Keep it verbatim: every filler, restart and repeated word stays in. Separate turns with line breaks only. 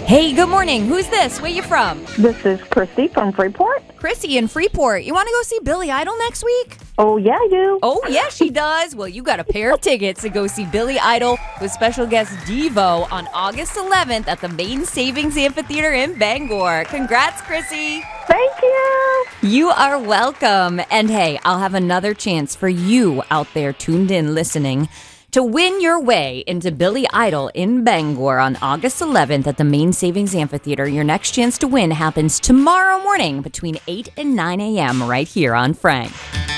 Hey, good morning. Who's this? Where you from?
This is Christy from Freeport.
Chrissy in Freeport. You want to go see Billy Idol next week?
Oh, yeah, I do.
Oh, yeah, she does. Well, you got a pair of tickets to go see Billy Idol with special guest Devo on August eleventh at the Main Savings Amphitheater in Bangor. Congrats, Chrissy.
Thank you.
You are welcome. And hey, I'll have another chance for you out there tuned in listening to win your way into Billy Idol in Bangor on August eleventh at the Main Savings Amphitheater. Your next chance to win happens tomorrow morning between eight and nine a.m. right here on Frank.